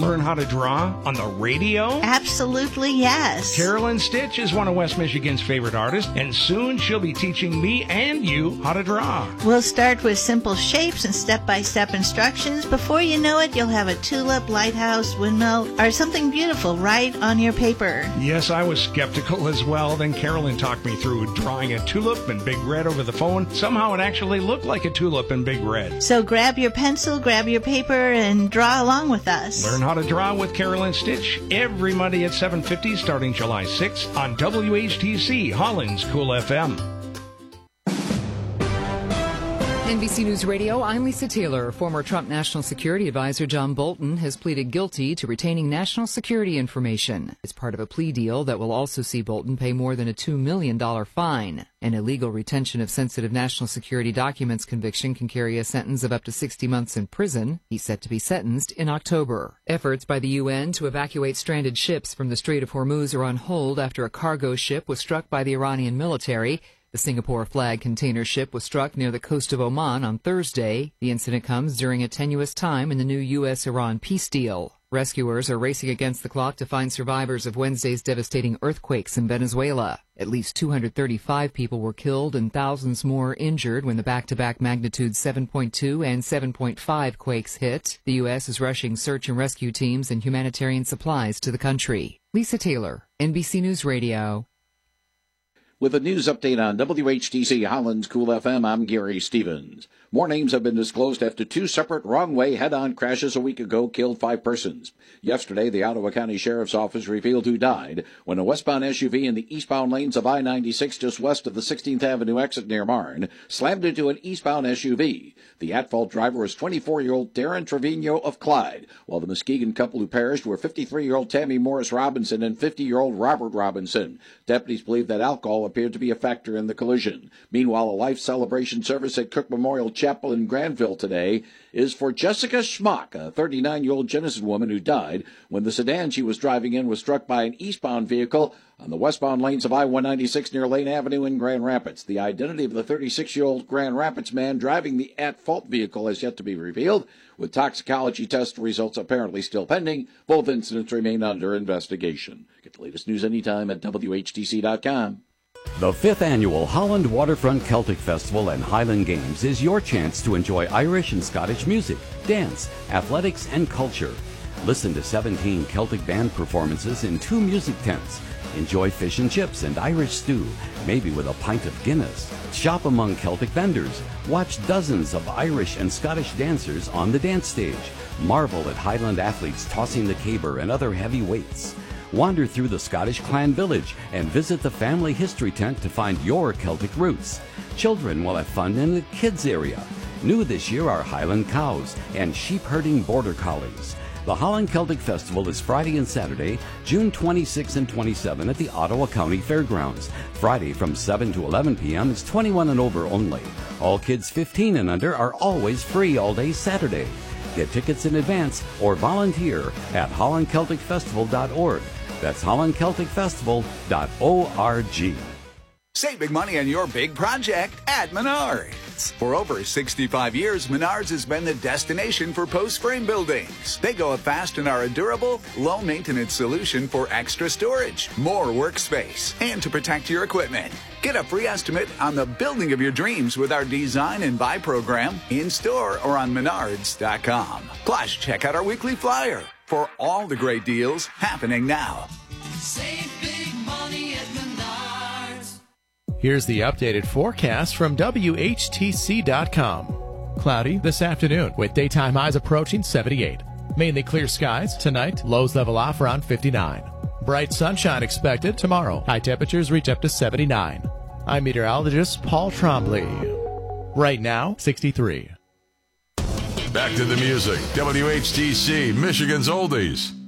learn how to draw on the radio? Absolutely, yes. Carolyn Stitch is one of West Michigan's favorite artists, and soon she'll be teaching me and you how to draw. We'll start with simple shapes and step-by-step instructions. Before you know it, you'll have a tulip, lighthouse, windmill, or something beautiful right on your paper. Yes, I was skeptical as well. Then Carolyn talked me through drawing a tulip in big red over the phone. Somehow it actually looked like a tulip in big red. So grab your pencil, grab your paper, and draw along with us. Learn how to draw with Carolyn Stitch every Monday at 7:50 starting July 6th on WHTC Holland's Cool FM. NBC News Radio, I'm Lisa Taylor. Former Trump National Security Advisor John Bolton has pleaded guilty to retaining national security information. It's part of a plea deal that will also see Bolton pay more than a $2 million fine. An illegal retention of sensitive national security documents conviction can carry a sentence of up to 60 months in prison. He's set to be sentenced in October. Efforts by the UN to evacuate stranded ships from the Strait of Hormuz are on hold after a cargo ship was struck by the Iranian military. The Singapore flag container ship was struck near the coast of Oman on Thursday. The incident comes during a tenuous time in the new U.S.-Iran peace deal. Rescuers are racing against the clock to find survivors of Wednesday's devastating earthquakes in Venezuela. At least 235 people were killed and thousands more injured when the back-to-back magnitude 7.2 and 7.5 quakes hit. The U.S. is rushing search and rescue teams and humanitarian supplies to the country. Lisa Taylor, NBC News Radio. With a news update on WHTC Holland's Cool FM, I'm Gary Stevens. More names have been disclosed after two separate wrong-way head-on crashes a week ago killed 5 persons. Yesterday, the Ottawa County Sheriff's Office revealed who died when a westbound SUV in the eastbound lanes of I-96 just west of the 16th Avenue exit near Marne slammed into an eastbound SUV. The at-fault driver was 24-year-old Darren Trevino of Clyde, while the Muskegon couple who perished were 53-year-old Tammy Morris Robinson and 50-year-old Robert Robinson. Deputies believe that alcohol appeared to be a factor in the collision. Meanwhile, a life celebration service at Cook Memorial Chapel in Granville today is for Jessica Schmock, a 39-year-old Jenison woman who died when the sedan she was driving in was struck by an eastbound vehicle on the westbound lanes of I-196 near Lane Avenue in Grand Rapids. The identity of the 36-year-old Grand Rapids man driving the at-fault vehicle has yet to be revealed, with toxicology test results apparently still pending. Both incidents remain under investigation. Get the latest news anytime at WHTC.com. The 5th Annual Holland Waterfront Celtic Festival and Highland Games is your chance to enjoy Irish and Scottish music, dance, athletics, and culture. Listen to 17 Celtic band performances in 2 music tents. Enjoy fish and chips and Irish stew, maybe with a pint of Guinness. Shop among Celtic vendors. Watch dozens of Irish and Scottish dancers on the dance stage. Marvel at Highland athletes tossing the caber and other heavy weights. Wander through the Scottish clan village and visit the family history tent to find your Celtic roots. Children will have fun in the kids area. New this year are Highland cows and sheep herding border collies. The Holland Celtic Festival is Friday and Saturday, June 26 and 27 at the Ottawa County Fairgrounds. Friday from 7 to 11 p.m. is 21 and over only. All kids 15 and under are always free all day Saturday. Get tickets in advance or volunteer at hollandcelticfestival.org. That's hollandcelticfestival.org. Save big money on your big project at Menards. For over 65 years, Menards has been the destination for post-frame buildings. They go up fast and are a durable, low-maintenance solution for extra storage, more workspace, and to protect your equipment. Get a free estimate on the building of your dreams with our Design and Buy program in-store or on Menards.com. Plus, check out our weekly flyer for all the great deals happening now. Save big money at Menards. Here's the updated forecast from WHTC.com. Cloudy this afternoon with daytime highs approaching 78. Mainly clear skies tonight, lows level off around 59. Bright sunshine expected tomorrow. High temperatures reach up to 79. I'm meteorologist Paul Trombley. Right now, 63. Back to the music. WHTC, Michigan's Oldies.